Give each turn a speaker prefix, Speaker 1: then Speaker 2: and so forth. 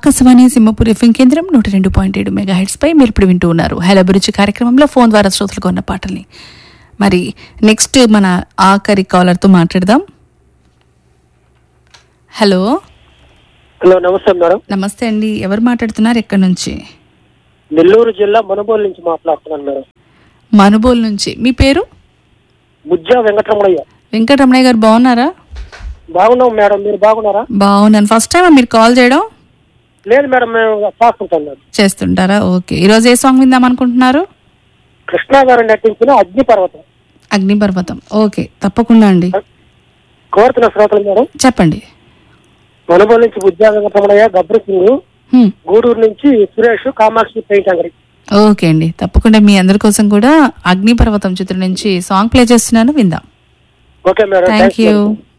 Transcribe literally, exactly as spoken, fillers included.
Speaker 1: Akashvani Simhapur FM కేంద్రం నూట రెండు పాయింట్ ఏడు మెగా హెడ్స్ పై మీరు ఇప్పుడు వింటూ ఉన్నారు హలో అభిరుచి కార్యక్రమంలో ఫోన్ ద్వారా శ్రోతలకు ఉన్న పాటల్ని. మరి నెక్స్ట్ మన ఆఖరి కాలర్తో మాట్లాడదాం. హలో
Speaker 2: హలో నమస్తే మేడం.
Speaker 1: నమస్తే అండి, ఎవరు మాట్లాడుతున్నారు, ఎక్కడి నుంచి?
Speaker 2: నెల్లూరు జిల్లా మనుబోలు నుంచి మాట్లాడుతున్నాను మేడం.
Speaker 1: మనుబోలు నుంచి. మీ పేరు?
Speaker 2: బుజ్జా వెంకటరమణయ్య.
Speaker 1: వెంకటరమణయ్య గారు బాగున్నారా?
Speaker 2: బాగున్నాం మేడం, మీరు బాగున్నారా?
Speaker 1: బాగున్నాను. ఫస్ట్ టైం మీరు కాల్ చేయడం?
Speaker 2: లేదు మేడం, మేము చేస్తుంటాం మేడం.
Speaker 1: చేస్తుంటారా? ఓకే. ఈరోజు ఏ సాంగ్ విందాం అనుకుంటున్నారు?
Speaker 2: కృష్ణ గారు నటించిన అగ్నిపర్వతం.
Speaker 1: అగ్నిపర్వతం. ఓకే, తప్పకుండా అండి.
Speaker 2: కోరుతున్న శ్రోతలు మేడం
Speaker 1: చెప్పండి.
Speaker 2: మనుబోలు నుంచి బుజ్జా వెంకటరమణయ్య, గబ్రి సింగ్,
Speaker 1: హ్మ్.
Speaker 2: గూడూరు నుంచి సురేష్, కామాక్షి పెయింట్ అంగడి.
Speaker 1: ఓకే అండి, తప్పకుండా మీ అందరి కోసం కూడా అగ్నిపర్వతం చిత్రం నుంచి సాంగ్ ప్లే చేస్తున్నాను, విందాం.
Speaker 2: Okay madam,
Speaker 1: thank you.